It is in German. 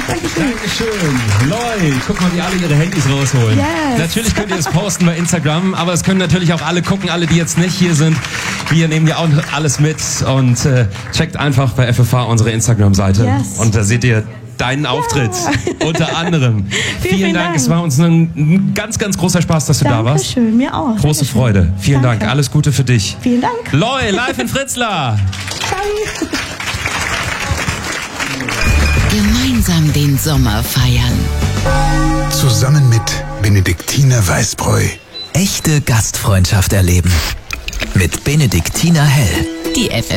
Dankeschön. Loi, guck mal, wie alle ihre Handys rausholen. Yes. Natürlich könnt ihr es posten bei Instagram, aber es können natürlich auch alle gucken, alle, die jetzt nicht hier sind. Wir nehmen ja auch alles mit und checkt einfach bei FFH unsere Instagram-Seite. Yes. Und da seht ihr deinen Auftritt, unter anderem. Vielen Dank. Es war uns ein ganz, ganz großer Spaß, dass du da warst. Dankeschön, mir auch. Große Dankeschön. Freude. Vielen Danke. Dank. Alles Gute für dich. Vielen Dank. Loi, live in Fritzlar. Ciao. Gemeinsam den Sommer feiern. Zusammen mit Benediktiner Weißbräu. Echte Gastfreundschaft erleben. Mit Benediktiner Hell. Die